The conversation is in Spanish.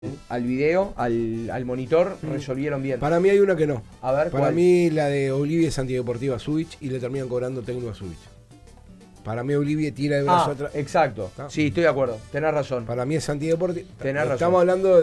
al video, al monitor, resolvieron bien. Para mí hay una que no. A ver, Para ¿cuál? mí la de Olivia es antideportiva a Subich y le terminan cobrando técnico a Subich. Para mí Olivia tira de brazo atrás. Exacto. ¿Ah? Sí, estoy de acuerdo. Tenés razón. Para mí es antideportiva. Tenés razón. Estamos hablando